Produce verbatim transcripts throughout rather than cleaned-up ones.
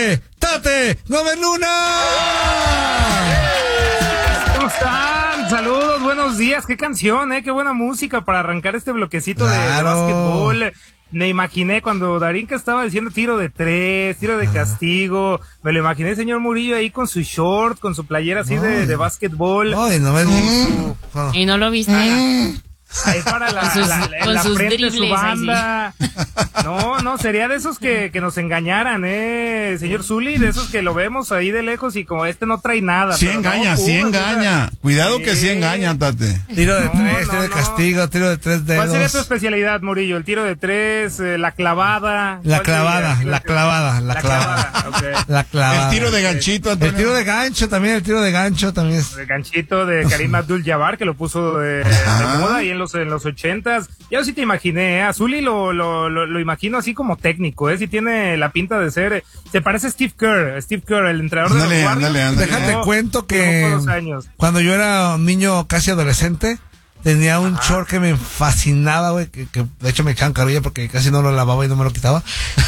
Tate, Tate Gómez Luna. ¿Cómo están? Saludos, buenos días. Qué canción, ¿eh? Qué buena música para arrancar este bloquecito claro. de, de básquetbol. Me imaginé cuando Darinka estaba diciendo tiro de tres, tiro de castigo, me lo imaginé señor Murillo ahí con su short, con su playera así no, de, de básquetbol. No, no me... mm. Y no lo viste. Mm. Ahí para la, sus, la, la, la frente de su banda. Sí. No, no, sería de esos que, que nos engañaran, eh, señor Zuli, de esos que lo vemos ahí de lejos y como este no trae nada. Sí engaña, no, sí engaña. Cuidado sí. que sí engaña, Tate. Tiro de no, tres, no, tiro de castigo, tiro de tres dedos. ¿Cuál sería tu especialidad, Murillo? El tiro de tres, eh, la clavada. La clavada, la clavada, la, la clavada. clavada. Okay. La clavada. El tiro de ganchito, Antonio. El tiro de gancho también, el tiro de gancho también es. El ganchito de Karim Abdul-Jabbar que lo puso de, de moda ahí en los, en los ochentas. Ya sí te imaginé, ¿eh? A Zuli lo, lo, lo, lo imagino así como técnico, ¿eh? Sí tiene la pinta de ser, se parece a Steve Kerr, Steve Kerr, el entrenador ándale, de los ándale, Warriors. ándale. Déjate no, cuento que cuando yo era un niño casi adolescente, tenía un Ajá. short que me fascinaba, güey, que, que de hecho me echaban carrilla porque casi no lo lavaba y no me lo quitaba.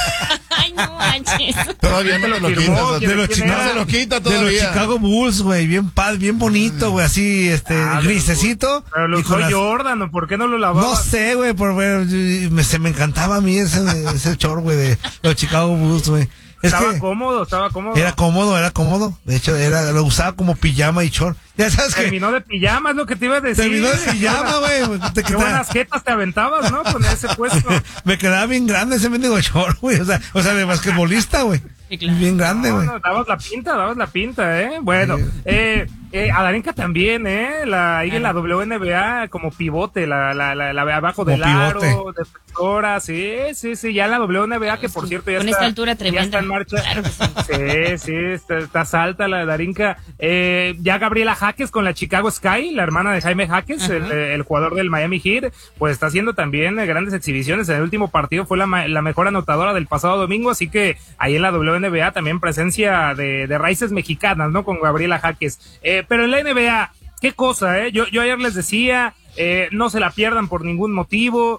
Ay, no manches. Todavía no me lo quitas. De los Chicago, se lo quita todavía. De los Chicago Bulls, güey, bien pad, bien bonito, güey, así, este, ah, grisecito. Pero lo usó las... Jordan, ¿por qué no lo lavaba? No sé, güey, por ver, me, se me encantaba a mí ese, ese short, güey, de los Chicago Bulls, güey. Es estaba que cómodo, estaba cómodo. Era cómodo, era cómodo. De hecho, era lo usaba como pijama y short. Ya sabes que terminó de pijama, es lo que te iba a decir. Terminó de pijama, güey. Qué buenas jetas te aventabas, ¿no? Con ese puesto. Me quedaba bien grande ese mendigo short, güey. O sea, o sea, de basquetbolista, güey. Sí, claro. Bien grande, güey. No, no, dabas la pinta, dabas la pinta, ¿eh? Bueno, sí. eh, eh, a Darinka también, ¿eh? La, ahí en la W N B A como pivote, la, la, la, la abajo como del pivote. Aro, defensora, sí, sí, sí, ya la W N B A, que por cierto ya con está, esta altura tremenda. Ya está en marcha. Claro que sí. Sí, sí, está, está alta la Darinka. Eh, ya Gabriela Jaques con la Chicago Sky, la hermana de Jaime Jaques, el, el jugador del Miami Heat, pues está haciendo también grandes exhibiciones. En el último partido fue la, la mejor anotadora del pasado domingo, así que ahí en la W N B A también presencia de, de raíces mexicanas, ¿no? Con Gabriela Jaques. Eh, pero en la N B A, qué cosa, ¿eh? Yo, yo ayer les decía, eh, no se la pierdan por ningún motivo,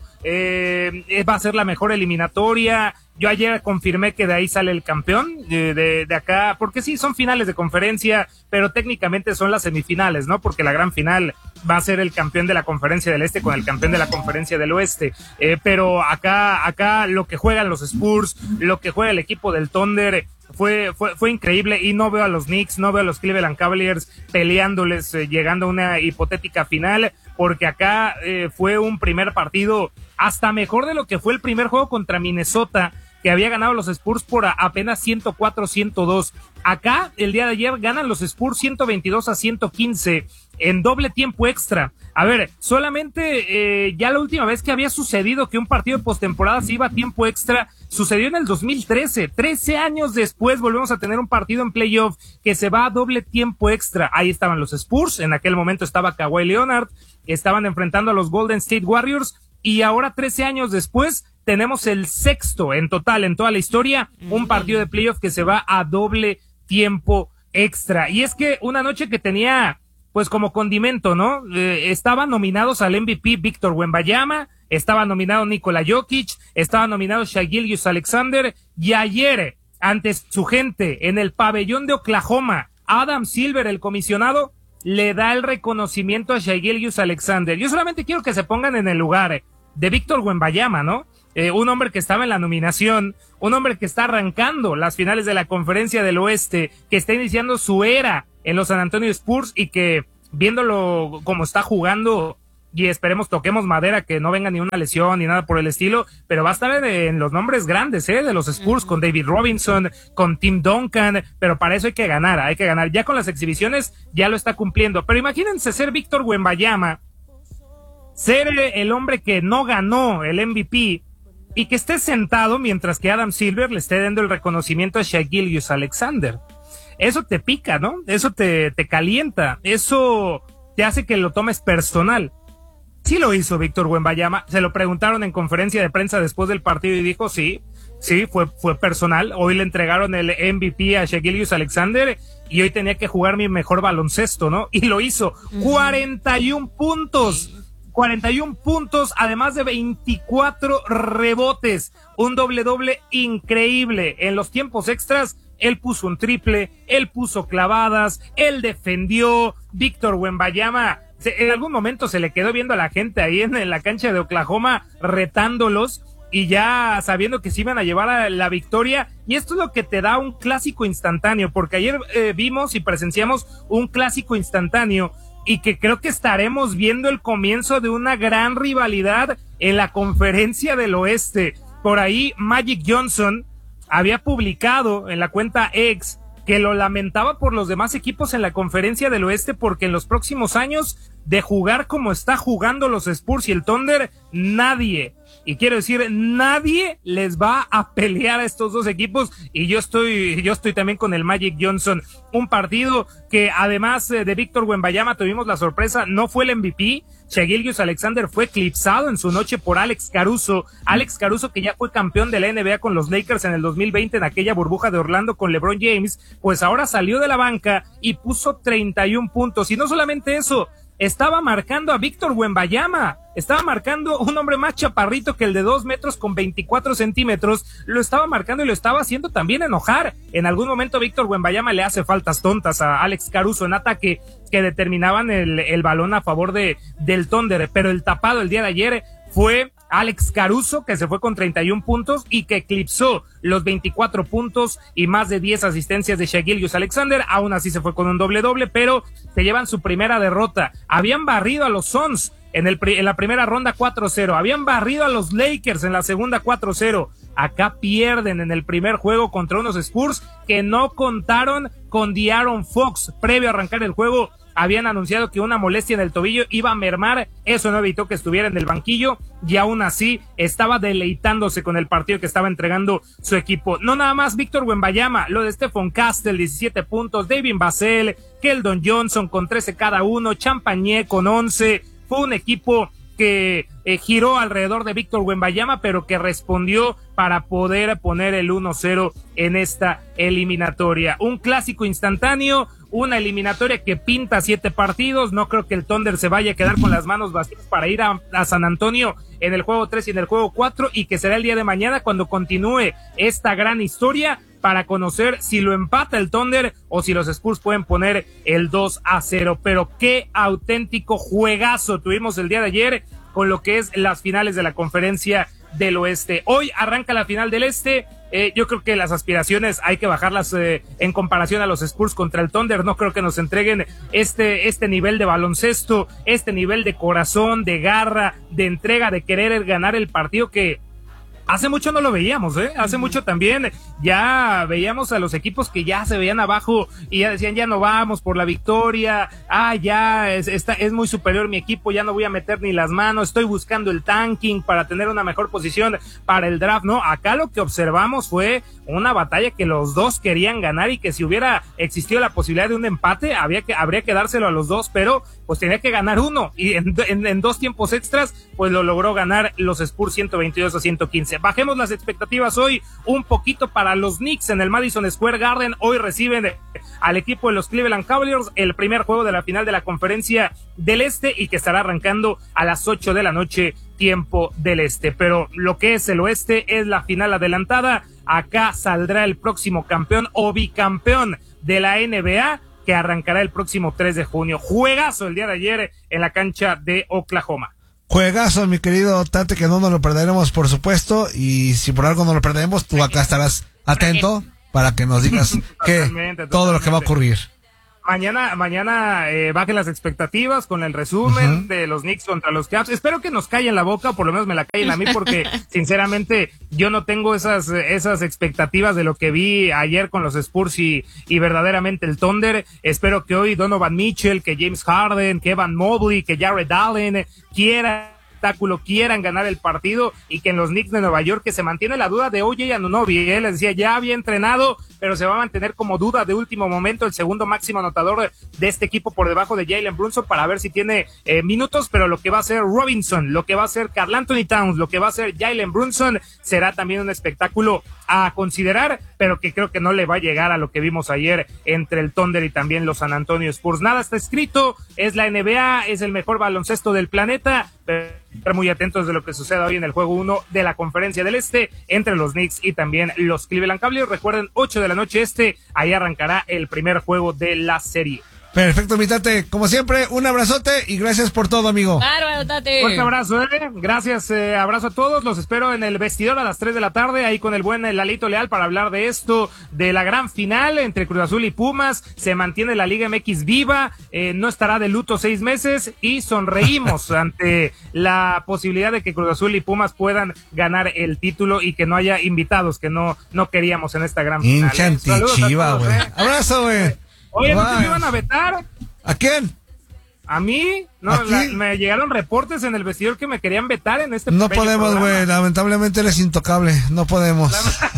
eh, va a ser la mejor eliminatoria. Yo ayer confirmé que de ahí sale el campeón, de, de, de acá, porque sí, son finales de conferencia, pero técnicamente son las semifinales, ¿no? Porque la gran final va a ser el campeón de la conferencia del este con el campeón de la conferencia del oeste. Eh, pero acá, acá lo que juegan los Spurs, lo que juega el equipo del Thunder, fue, fue, fue increíble, y no veo a los Knicks, no veo a los Cleveland Cavaliers peleándoles, eh, llegando a una hipotética final, porque acá eh, fue un primer partido hasta mejor de lo que fue el primer juego contra Minnesota, que había ganado los Spurs por a, apenas ciento cuatro a ciento dos. Acá, el día de ayer, ganan los Spurs ciento veintidós a ciento quince en doble tiempo extra. A ver, solamente eh, ya la última vez que había sucedido que un partido de postemporada se iba a tiempo extra, sucedió en el dos mil trece. trece años después volvemos a tener un partido en playoff que se va a doble tiempo extra. Ahí estaban los Spurs, en aquel momento estaba Kawhi Leonard, estaban enfrentando a los Golden State Warriors, y ahora trece años después tenemos el sexto en total en toda la historia, un partido de playoff que se va a doble tiempo extra. Y es que una noche que tenía, pues como condimento, ¿no? Eh, estaban nominados al M V P Víctor Wembanyama, estaba nominado Nikola Jokic, estaba nominado Shai Gilgeous-Alexander, y ayer, ante su gente, en el pabellón de Oklahoma, Adam Silver, el comisionado, le da el reconocimiento a Shai Gilgeous-Alexander. Yo solamente quiero que se pongan en el lugar de Víctor Wembanyama, ¿no? Eh, un hombre que estaba en la nominación, un hombre que está arrancando las finales de la Conferencia del Oeste, que está iniciando su era en los San Antonio Spurs, y que viéndolo como está jugando, y esperemos toquemos madera que no venga ni una lesión ni nada por el estilo, pero va a estar en los nombres grandes, eh, de los Spurs, uh-huh. con David Robinson, con Tim Duncan, pero para eso hay que ganar, hay que ganar. Ya con las exhibiciones ya lo está cumpliendo, pero imagínense ser Víctor Wembanyama, ser el hombre que no ganó el M V P, y que esté sentado mientras que Adam Silver le esté dando el reconocimiento a Shai Gilgeous-Alexander. Eso te pica, ¿no? Eso te, te calienta, eso te hace que lo tomes personal. Sí lo hizo Víctor Wembanyama, se lo preguntaron en conferencia de prensa después del partido y dijo sí, sí, fue, fue personal. Hoy le entregaron el M V P a Shai Gilgeous-Alexander y hoy tenía que jugar mi mejor baloncesto, ¿no? Y lo hizo, uh-huh. cuarenta y un puntos. cuarenta y un puntos, además de veinticuatro rebotes, un doble doble increíble. En los tiempos extras él puso un triple, él puso clavadas, él defendió. Víctor Wembanyama, en algún momento se le quedó viendo a la gente ahí en, en la cancha de Oklahoma retándolos y ya sabiendo que se iban a llevar a la victoria, y esto es lo que te da un clásico instantáneo, porque ayer eh, vimos y presenciamos un clásico instantáneo y que creo que estaremos viendo el comienzo de una gran rivalidad en la Conferencia del Oeste. Por ahí Magic Johnson había publicado en la cuenta X que lo lamentaba por los demás equipos en la Conferencia del Oeste, porque en los próximos años, de jugar como está jugando los Spurs y el Thunder, nadie, y quiero decir, nadie les va a pelear a estos dos equipos, y yo estoy, yo estoy también con el Magic Johnson. Un partido que además de Víctor Wembanyama tuvimos la sorpresa, no fue el M V P, Shai Gilgeous-Alexander fue eclipsado en su noche por Alex Caruso, Alex Caruso que ya fue campeón de la N B A con los Lakers en el dos mil veinte en aquella burbuja de Orlando con LeBron James, pues ahora salió de la banca y puso treinta y un puntos, y no solamente eso, estaba marcando a Víctor Wembanyama, estaba marcando un hombre más chaparrito que el de dos metros con veinticuatro centímetros, lo estaba marcando y lo estaba haciendo también enojar. En algún momento Víctor Wembanyama le hace faltas tontas a Alex Caruso en ataque que determinaban el, el balón a favor de del Thunder, pero el tapado el día de ayer fue Alex Caruso, que se fue con treinta y un puntos y que eclipsó los veinticuatro puntos y más de diez asistencias de Shai Gilgeous-Alexander. Aún así se fue con un doble doble, pero se llevan su primera derrota. Habían barrido a los Suns en, el, en la primera ronda cuatro cero, habían barrido a los Lakers en la segunda cuatro cero. Acá pierden en el primer juego contra unos Spurs que no contaron con De'Aaron Fox. Previo a arrancar el juego habían anunciado que una molestia en el tobillo iba a mermar, eso no evitó que estuviera en el banquillo, y aún así estaba deleitándose con el partido que estaba entregando su equipo. No nada más Víctor Wembanyama, lo de Stephon Castle, diecisiete puntos, David Vassell, Keldon Johnson con trece cada uno, Champagné con once, fue un equipo que eh, giró alrededor de Víctor Wembanyama, pero que respondió para poder poner el uno cero en esta eliminatoria. Un clásico instantáneo, una eliminatoria que pinta siete partidos. No creo que el Thunder se vaya a quedar con las manos vacías para ir a, a San Antonio en el juego tres y en el juego cuatro, y que será el día de mañana cuando continúe esta gran historia para conocer si lo empata el Thunder o si los Spurs pueden poner el dos a cero. Pero qué auténtico juegazo tuvimos el día de ayer con lo que es las finales de la Conferencia del Oeste. Hoy arranca la final del Este. Eh, yo creo que las aspiraciones hay que bajarlas eh, en comparación a los Spurs contra el Thunder. No creo que nos entreguen este, este nivel de baloncesto, este nivel de corazón, de garra, de entrega, de querer ganar el partido que hace mucho no lo veíamos, ¿eh? Hace mucho también ya veíamos a los equipos que ya se veían abajo y ya decían, ya no vamos por la victoria, ah, ya es, está, es muy superior mi equipo, ya no voy a meter ni las manos, estoy buscando el tanking para tener una mejor posición para el draft. No, acá lo que observamos fue una batalla que los dos querían ganar y que si hubiera existido la posibilidad de un empate, había que, habría que dárselo a los dos, pero pues tenía que ganar uno, y en, en, en dos tiempos extras, pues lo logró ganar los Spurs ciento veintidós a ciento quince. Bajemos las expectativas hoy un poquito para los Knicks en el Madison Square Garden. Hoy reciben al equipo de los Cleveland Cavaliers, el primer juego de la final de la Conferencia del Este, y que estará arrancando a las ocho de la noche, tiempo del Este. Pero lo que es el Oeste es la final adelantada. Acá saldrá el próximo campeón o bicampeón de la N B A, que arrancará el próximo tres de junio. Juegazo el día de ayer en la cancha de Oklahoma. Juegazo, mi querido Tate, que no nos lo perderemos, por supuesto, y si por algo no lo perdemos, tú acá estarás atento para que nos digas que totalmente, todo lo que va a ocurrir. Mañana, mañana eh, bajen las expectativas con el resumen uh-huh. de los Knicks contra los Cavs. Espero que nos callen la boca, o por lo menos me la callen a mí, porque sinceramente yo no tengo esas esas expectativas de lo que vi ayer con los Spurs y, y verdaderamente el Thunder. Espero que hoy Donovan Mitchell, que James Harden, que Evan Mobley, que Jared Allen quieran quieran ganar el partido, y que en los Knicks de Nueva York, que se mantiene la duda de O J Anunoby, él les decía, ya había entrenado, pero se va a mantener como duda de último momento, el segundo máximo anotador de este equipo por debajo de Jalen Brunson, para ver si tiene eh, minutos. Pero lo que va a hacer Robinson, lo que va a hacer Karl Anthony Towns, lo que va a hacer Jalen Brunson, será también un espectáculo a considerar, pero que creo que no le va a llegar a lo que vimos ayer entre el Thunder y también los San Antonio Spurs. Nada está escrito, es la N B A, es el mejor baloncesto del planeta, estar muy atentos de lo que suceda hoy en el juego uno de la Conferencia del Este entre los Knicks y también los Cleveland Cavaliers. Recuerden, ocho de la noche este, ahí arrancará el primer juego de la serie. Perfecto, mi Tate. Como siempre, un abrazote y gracias por todo, amigo. Bárbaro, Tate. Fuerte abrazo, ¿eh? Gracias, eh, abrazo a todos. Los espero en el vestidor a las tres de la tarde, ahí con el buen Lalito Leal para hablar de esto, de la gran final entre Cruz Azul y Pumas. Se mantiene la Liga M X viva, eh, no estará de luto seis meses y sonreímos ante la posibilidad de que Cruz Azul y Pumas puedan ganar el título y que no haya invitados que no, no queríamos en esta gran final. Hincha antichiva, güey. ¿eh? Abrazo, güey. Oye, ¿no te iban a vetar? ¿A quién? ¿A mí? No, la, me llegaron reportes en el vestidor que me querían vetar en este No podemos, güey, lamentablemente eres intocable, no podemos.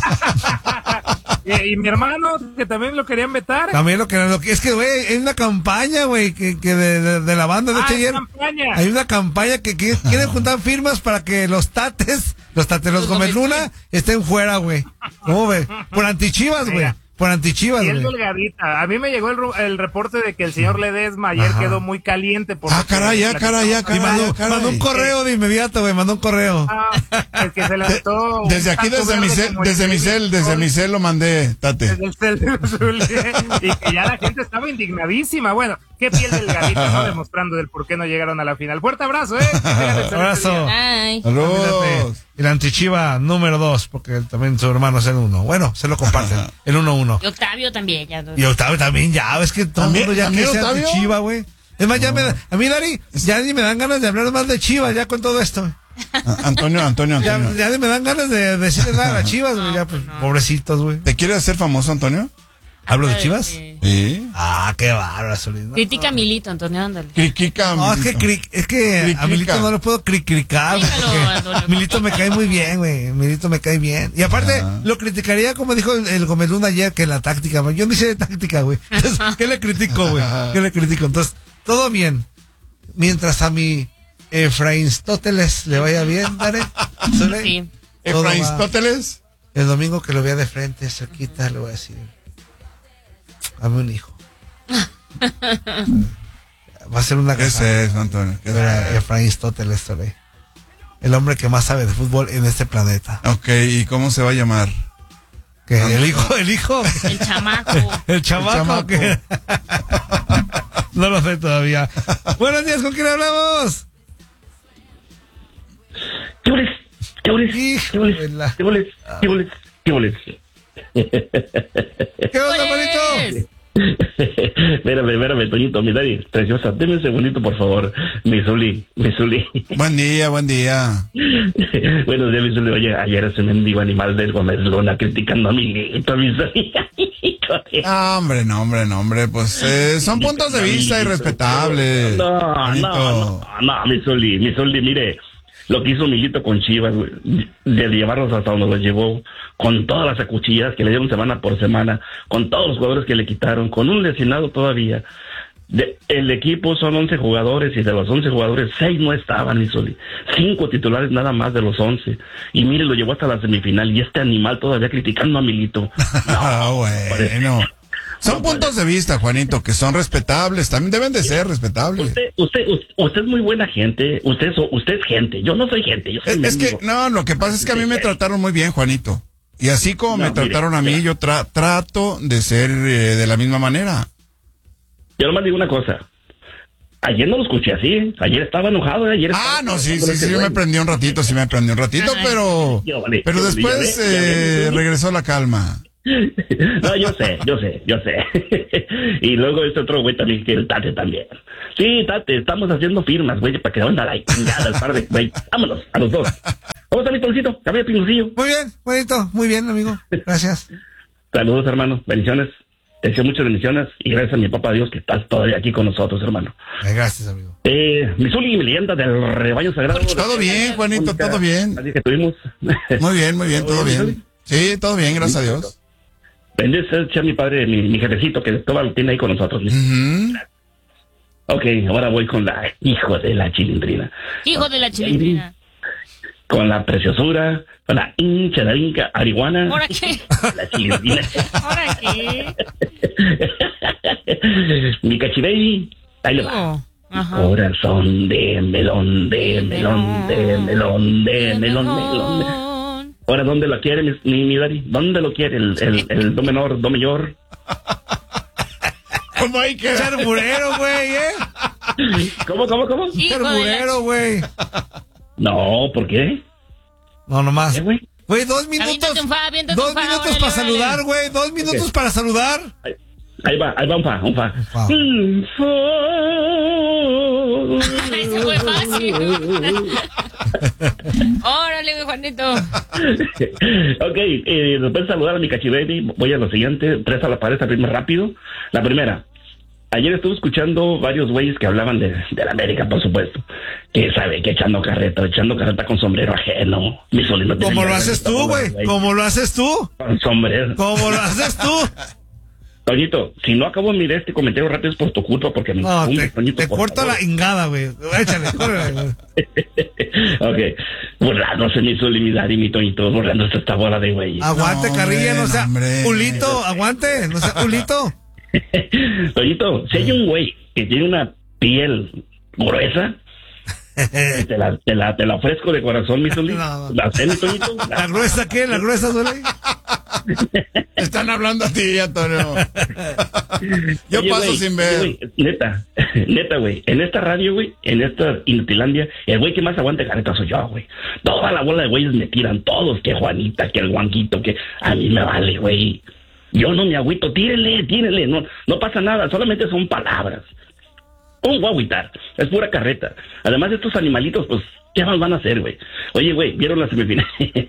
y, y mi hermano, que también lo querían vetar. También lo querían, es que, güey, hay una campaña, güey, que, que de, de, de la banda de ah, ayer. Campaña. Hay una campaña que, que quieren juntar firmas para que los tates, los tates, los Gómez Luna, estén fuera, güey. ¿Cómo, güey? Por antichivas, güey. Por antichivas, y güey. el Delgadita. A mí me llegó el, el reporte de que el señor Ledesma ayer Ajá. quedó muy caliente. Por ah, caray, ya, caray, ya, caray. Y mandó, caray. mandó un correo de inmediato, güey, mandó un correo. Ah, el que se lanzó. De, desde aquí, desde mi cel, desde mi cel, desde mi cel lo mandé, Tate. Desde el cel de Azul, y que ya la gente estaba indignadísima. Bueno, qué piel Delgadita, ¿no? Demostrando del por qué no llegaron a la final. Fuerte abrazo, ¿eh? Abrazo. Ay. Saludos. El antichiva número dos, porque también su hermano es el uno. Bueno, se lo comparten. El uno uno. Y Octavio también, ya. Y Octavio también, ya, ves que todo el mundo ya quiere ser antichiva, güey. Es más, ya me, a mí, Dari, ya ni me dan ganas de hablar más de Chivas, ya con todo esto. Antonio, Antonio, Antonio. Ya, ya ni me dan ganas de decirle nada a las Chivas, güey, ya, pues, pobrecitos, güey. ¿Te quieres hacer famoso, Antonio? ¿Hablo de Chivas? Sí. Ah, qué bárbaro, Solís. Critica a Milito, Antonio, ándale. Critica a No, es que, cri, es que Critica. a Milito no lo puedo cricar. Milito me cae muy bien, güey. Milito me cae bien. Y aparte, ah. lo criticaría, como dijo el, el Gómez Luna ayer, que la táctica, güey. Yo no hice de táctica, güey. Entonces, ¿qué le critico, güey? ¿Qué le critico? Entonces, todo bien. Mientras a mi Efraínstóteles le vaya bien, ¿dale? Sí. ¿Efraínstóteles? El domingo que lo vea de frente, cerquita, le voy a decir. Dame un hijo. Va a ser una ¿Qué es eso, Antonio? ¿Qué es Efraínstóteles, el hombre que más sabe de fútbol en este planeta. Ok, ¿y cómo se va a llamar? ¿Qué? ¿El hijo? ¿El hijo? El chamaco. ¿El chamaco? El chamaco. ¿Qué? No lo sé todavía. Buenos días, ¿con quién hablamos? ¿Qué boles? ¿Qué boles? ¿Qué boles? ¿Qué boles? ¿Qué boles? ¿Qué boles? ¿Qué onda, manito? Espérame, espérame, Toñito, mi Dari, preciosa, deme un segundito, por favor, mi Zuli, mi Zuli. Buen día, buen día. Buenos días, mi Zuli. Oye, ayer ese mendigo animal del Gómez Luna criticando a mi nieto, mi Zuli. No, hombre, no, hombre, no, hombre, pues eh, son puntos de vista irrespetables. No, no, no, no, mi Zuli, mi Zuli, mire. Lo que hizo Milito con Chivas, güey, de llevarlos hasta donde los llevó, con todas las acuchilladas que le dieron semana por semana, con todos los jugadores que le quitaron, con un lesionado todavía. De, el equipo son once jugadores y de los once jugadores, seis no estaban, mi Soli. Cinco titulares nada más de los once. Y mire, lo llevó hasta la semifinal y este animal todavía criticando a Milito. No, bueno. Son puntos de vista, Juanito, que son respetables, también deben de ser respetables. Usted, usted, usted, usted es muy buena gente, usted, usted es gente, yo no soy gente, yo soy Es, es que, no, lo que pasa es que a mí me trataron muy bien, Juanito. Y así como no, me mire, trataron a mí, yo tra trato de ser eh, de la misma manera. Yo nomás digo una cosa. Ayer no lo escuché así, ¿eh? Ayer estaba enojado, ayer Ah, no, sí, sí, sí, me prendió un ratito, sí me prendió un ratito, pero, vale, pero después ya eh, ya regresó la calma. No, yo sé, yo sé, yo sé. Y luego este otro güey también, que el Tate también. Sí, Tate, estamos haciendo firmas, güey, para que van a la chingada al par de, güey. Vámonos, a los dos. ¿Cómo está mi toncito? ¿Cabello pinocillo? Muy bien, bonito, muy bien, amigo. Gracias. Saludos, hermano. Bendiciones. Te deseo muchas bendiciones y gracias a mi papá Dios que estás todavía aquí con nosotros, hermano. Gracias, amigo. Eh, mi Zuli, mi leyenda del rebaño sagrado. Todo bien, Juanito, todo bien. Así que tuvimos. Muy bien, muy bien, todo bien. Sí, todo bien, gracias a Dios. Bendice ser mi padre, mi, mi jefecito, que todo lo tiene ahí con nosotros. Uh-huh. Ok, ahora voy con la hijo de la chilindrina. Hijo de la chilindrina. Con la preciosura, con la hincha, la hinca, arihuana. ¿Ahora qué? La chilindrina. ¿Ahora qué? Mi cachibey. Ahí le va. Oh. Ajá. Corazón de melón, de melón, de melón, de melón, melón. de- Ahora, ¿dónde lo quiere mi, mi, mi Dari? ¿Dónde lo quiere el, el, el do menor, do mayor? ¿Cómo hay que? Charburero, güey, ¿eh? ¿Cómo, cómo, cómo? Hijo de la Charburero, güey. No, ¿por qué? No, nomás. ¿Qué, güey? Güey, dos minutos. Aviéntate un fa, aviéntate Dos un fa, minutos órale, para órale. saludar, güey. Dos minutos Ok. para saludar. Ahí, ahí va, ahí va un fa, un fa. fa. Mm, fa. Eso fue fácil. Órale, güey, Juanito. Ok, eh, después de saludar a mi cachibaby, voy a lo siguiente, tres a la pared, abrirme rápido. La primera, ayer estuve escuchando varios güeyes que hablaban de, de la América, por supuesto. Que sabe, que echando carreta, echando carreta con sombrero ajeno. Mi solino tiene Como lo que- haces tú, güey. Como lo haces tú. Con sombrero. Como lo haces tú. Toñito, si no acabo de mirar este comentario rápido es por tu culpa, porque me No, incumbes, te, Toñito, te por corto favor. la ingada, güey. Échale, córrele, güey. Ok, burlándose mi solemnidad y mi Toñito, burlándose esta bola de güey. Aguante, No, Carrilla, no hombre, sea. no, hombre. Culito, aguante, no sea culito. Toñito, si hay un güey que tiene una piel gruesa, te la, te la, te la ofrezco de corazón, mi Soli. No, no. ¿La sé, mi Toñito? ¿La gruesa qué? ¿La gruesa duele? Están hablando a ti, Antonio. Yo Oye, paso güey, sin oye, ver. güey, neta, neta, güey. En esta radio, güey, en esta Inutilandia, el güey que más aguanta careta soy yo, güey. Toda la bola de güeyes me tiran todos, que Juanita, que el Guanquito, que a mí me vale, güey. Yo no me agüito, tírele, tírele, no, no pasa nada, solamente son palabras. ¿Cómo voy a agüitar? Es pura carreta. Además, estos animalitos, pues, ¿qué más van a hacer, güey? Oye, güey, ¿vieron la semifinal?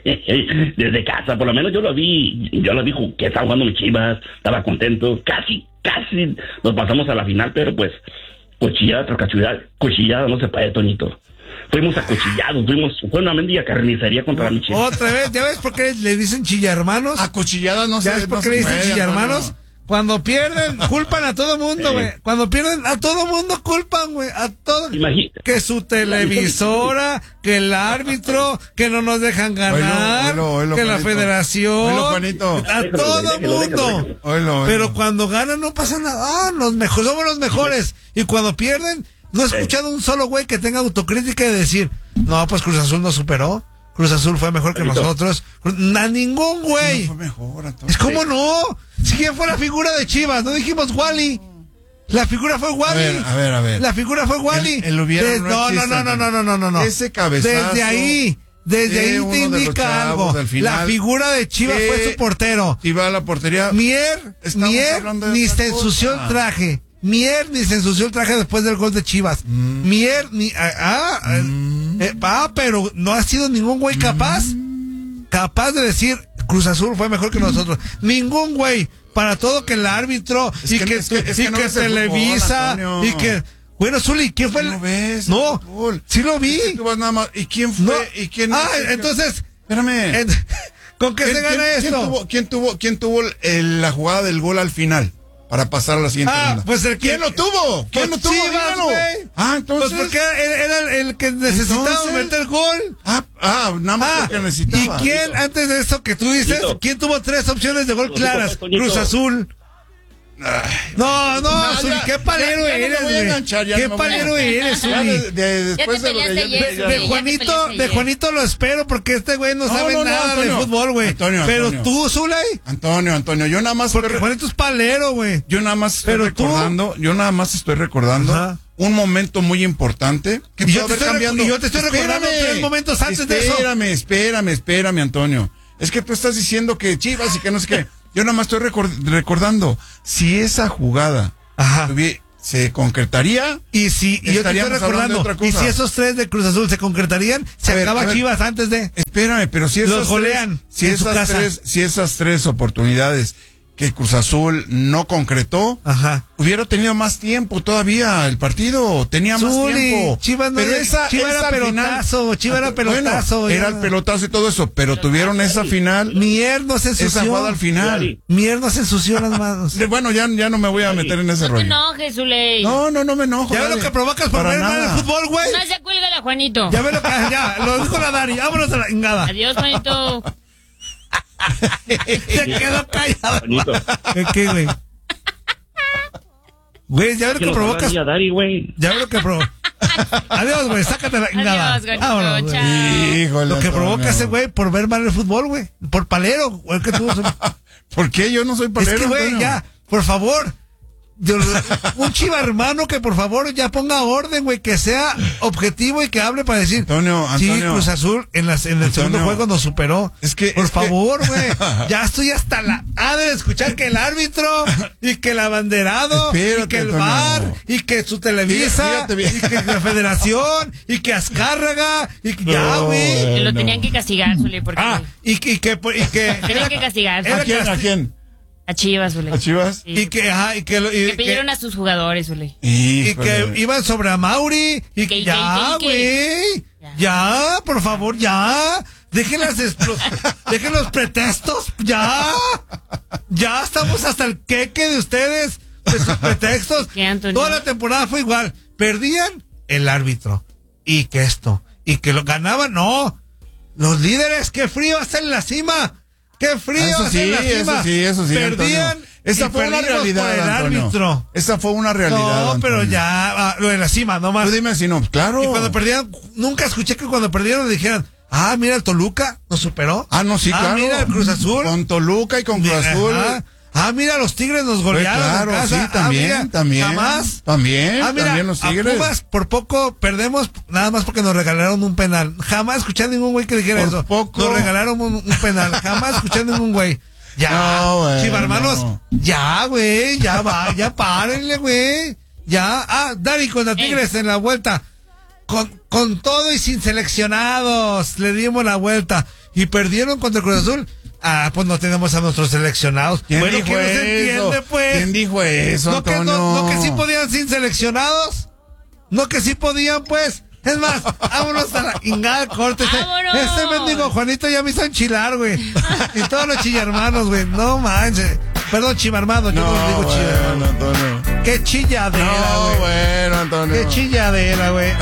Desde casa, por lo menos yo lo vi, yo lo vi ju- que estaba jugando mis Chivas, estaba contento, casi, casi nos pasamos a la final, pero pues, cuchillada tras cuchillada, cuchillada no se puede, Toñito. Fuimos acuchillados, fuimos, fue una mendiga carnicería contra mi Chivas. Otra vez, ¿ya ves por qué le dicen chilla hermanos? A cuchillada no se ¿Ya ves por no qué le se dicen puede, chilla Antonio. hermanos? Cuando pierden, culpan a todo mundo, güey. Cuando pierden, a todo mundo culpan, güey. A todo. Imagi- Que su televisora, que el árbitro, que no nos dejan ganar, Oílo, oílo, que la Juanito. federación. Oílo, Juanito. A Déjalo, todo déjalo, déjalo, mundo. déjalo. Oílo, oílo. Pero cuando ganan no pasa nada. Ah, los mejores, somos los mejores. Y cuando pierden, no he escuchado un solo güey que tenga autocrítica y decir, no, pues Cruz Azul nos superó. Cruz Azul fue mejor que Juanito. nosotros. A ningún No güey. fue mejor, Antonio. Es como no. Si quién fue la figura de Chivas, no dijimos Wally. La figura fue Wally. A ver, a ver, a ver. La figura fue Wally. El- el hubiera Des- no no, no, existe, no, no, no, no, no, no, no. Ese cabezazo Desde ahí, desde de ahí uno te de los indica chavos algo. al final, La figura de Chivas que fue su portero. Iba a la portería. Mier, Estamos Mier hablando de ni otra se ensució cosa. el traje. Mier ni se ensució el traje después del gol de Chivas. Mm. Mier ni ah, ah, eh, ah, pero no ha sido ningún güey capaz capaz de decir Cruz Azul fue mejor que nosotros. Ningún güey. Para todo que el árbitro Es y que- que, es que- es y que no que ves el Televisa fútbol, Antonio. y que bueno, Zuli, ¿quién fue el No ves No, el fútbol. sí lo vi. Es que tú vas nada más. ¿Y quién fue? No. ¿Y quién? Ah, entonces Espérame. en- ¿con qué ¿Quién, se gana quién- quién esto? tuvo, quién tuvo, quién tuvo el- la jugada del gol al final? Para pasar a la siguiente Ah, ronda. pues el que- ¿Quién lo tuvo? ¿Quién Pues lo tuvo? Chivas, Dígalo. güey. Ah, entonces. Pues porque era, era el, el que necesitaba Entonces- meter gol. Ah, ah, nada más Ah, porque necesitaba. ¿y quién, antes de eso que tú dices, Toñito. quién tuvo tres opciones de gol Toñito, claras? Toñito. Cruz Azul. No, no, No, Zuli, ya, qué palero ya, ya no me eres, voy a güey. enganchar, ya Qué no me voy a palero enganchar. eres, Ya Zuli. de- de- después te de lo que peleaste yo- ayer, ya- Zuli. De ya Juanito, te peleaste de ayer. Juanito lo espero porque este güey no, No, sabe no, no, nada Antonio. de fútbol, güey. Antonio, Pero Antonio. tú, Zulay, Antonio, Antonio, yo nada más porque estoy, re- Juanito es palero, güey. yo nada más estoy Pero tú- recordando, yo nada más estoy recordando Ajá. un momento muy importante que Y yo pudo te haber estoy cambiando. recu- y yo te estoy recordando Espérame, tres momentos antes de eso. Espérame, espérame, espérame, Antonio. Es que tú estás diciendo que Chivas y que no sé qué. Yo nada más estoy recor- recordando si esa jugada Ajá. tuvi- se concretaría. Y si, y yo te estoy Estaríamos hablando de recordando, otra cosa. y si esos tres de Cruz Azul se concretarían, se A ver, acaba a ver. Chivas antes de. Espérame, pero si esas Los golean tres, si en su esas casa. tres, si esas tres oportunidades que Cruz Azul no concretó, Ajá. hubiera tenido más tiempo todavía el partido, tenía más Zuli, tiempo. Chivas no pero era- esa, Chivas esa era pelotazo, final- Chivas era Bueno, pelotazo, era ya. el pelotazo y todo eso, pero tuvieron esa final, Mier no se esa ensució. jugada al final. Mier no se ensució las manos. De- Bueno, ya, ya no me voy a meter en ese No te rollo. enojes, Zuley. No, no, no me enojo. ¿Ya ves dale. lo que provocas por Para ver mal nada. el fútbol, güey? No se cuelga la Juanito. Ya ves lo que. Ya, lo dijo la Dari. Vámonos a la ingada. Adiós, Juanito. Se quedó callado. Juanito. ¿Qué, qué, güey? Güey, ya veo que lo provocas. a Dari, güey. Ya veo que provoca. Adiós, güey, sácate la nada. Adiós, Juanito, Vámonos, güey. chao. Híjole, Lo que Antonio. provoca ese güey por ver mal el fútbol, güey. Por palero, güey, que tuvo su- ¿Por qué yo no soy Es palero, que, güey, Antonio? ya, por favor. Dios, un chiva hermano que por favor ya ponga orden, güey, que sea objetivo y que hable para decir, Antonio, sí, Antonio. Cruz Azul en, las, en el Antonio. segundo juego nos superó. Es que- por es que- favor, güey, ya estoy hasta la A de escuchar que el árbitro y que el abanderado Espérate, y que el Antonio. V A R y que su Televisa Fíjate bien. y que la Federación y que Azcárraga y que ya, No, güey. Que lo no. tenían que castigar, Zuli, porque Ah, y, que- y que y que tenían que castigar era ¿A quién? ¿A casti- quién? a Chivas, Zuli. ¿A Chivas? Sí. y que ajá, y que lo- y Que que- pidieron a sus jugadores, Zuli. Y Híjole. que iban sobre a Mauri y que Que- ya, que- que- güey. Ya. Ya, por favor, ya. Dejen, las explo- dejen los pretextos, ya. Ya estamos hasta el queque de ustedes, de sus pretextos. ¿Qué, Antonio? Toda la temporada fue igual. Perdían el árbitro. Y que esto. Y que lo ganaban, no. Los líderes, qué frío hasta en la cima. Qué frío Eso hasta sí, en la cima. eso sí, eso sí, Perdían. Antonio. Esa y fue una perdimos realidad, por el Antonio. árbitro. Esa fue una realidad, No, pero Antonio. ya, ah, lo de la cima, no más. Tú dime si no, claro. Y cuando perdieron, nunca escuché que cuando perdieron le dijeran, ah, mira el Toluca, nos superó. Ah, no, sí, ah, claro. mira el Cruz Azul. Con Toluca y con Cruz Ajá. Azul. Ah, mira los Tigres nos golearon Pues claro, en casa. sí, también, ah, mira, también. Jamás. También, ah, mira, también los a Tigres. Pumas por poco perdemos, nada más porque nos regalaron un penal. Jamás escuché a ningún güey que dijera Por eso. poco. Nos regalaron un, un penal. Jamás escuché a ningún güey. Ya, No, güey, chivarmanos, no. ya, güey, ya va, ya párenle, güey. Ya, ah, Dari con la Tigres en la vuelta. Con, con todo y sin seleccionados, le dimos la vuelta. Y perdieron contra el Cruz Azul. Ah, pues no tenemos a nuestros seleccionados. ¿Quién Bueno, dijo ¿quién no se eso? entiende, pues? ¿Quién dijo eso, ¿No que, Antonio? no, no que sí podían sin seleccionados? ¿No que sí podían, pues? Es más, vámonos a la ingada corte. Este, ¡Vámonos! este mendigo Juanito ya me hizo enchilar, güey. Y todos los chillarmanos, güey. No manches. Perdón, chivarmado, yo no, No, digo bueno, chillarmano. Antonio. Qué chilladera, No, güey. bueno, Antonio. Qué chilladera, güey.